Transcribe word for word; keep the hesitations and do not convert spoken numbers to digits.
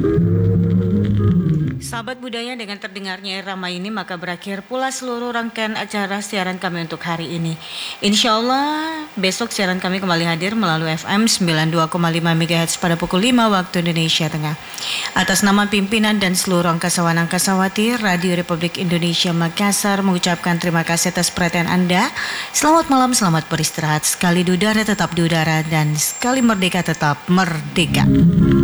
Sahabat budaya, dengan terdengarnya irama ini maka berakhir pula seluruh rangkaian acara siaran kami untuk hari ini. Insya Allah besok siaran kami kembali hadir melalui F M sembilan puluh dua koma lima megahertz pada pukul lima waktu Indonesia Tengah. Atas nama pimpinan dan seluruh angkasawan angkasawati Radio Republik Indonesia Makassar mengucapkan terima kasih atas perhatian Anda. Selamat malam, selamat beristirahat. Sekali di udara tetap di udara dan sekali merdeka tetap merdeka.